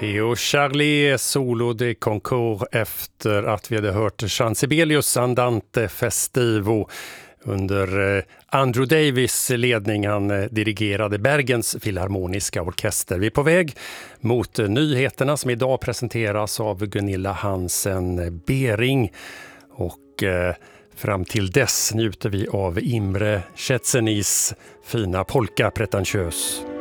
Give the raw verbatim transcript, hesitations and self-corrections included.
Theo Charlie solo de concours efter att vi hade hört Jean Sibelius Andante Festivo under Andrew Davis ledning. Han dirigerade Bergens Filharmoniska Orkester. Vi är på väg mot nyheterna som idag presenteras av Gunilla Hansen Bering, och eh, fram till dess njuter vi av Imre Cetzenis fina polka pretentiös.